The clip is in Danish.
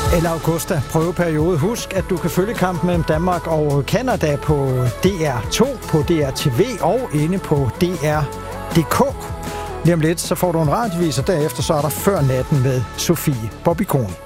eller Augusta prøveperiode. Husk, at du kan følge kampen mellem Danmark og Canada på DR2, på DR TV og inde på DR.dk. Lige om lidt, så får du en radiovis, og derefter så er der Før Natten med Sofie Bobby Kohn.